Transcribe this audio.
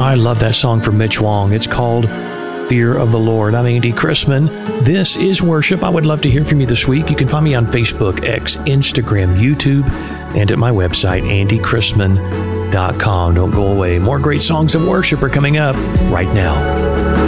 I love that song from Mitch Wong. It's called Fear of the Lord. I'm Andy Chrisman. This is Worship. I would love to hear from you this week. You can find me on Facebook, X, Instagram, YouTube, and at my website, andychrisman.com. Don't go away. More great songs of worship are coming up right now.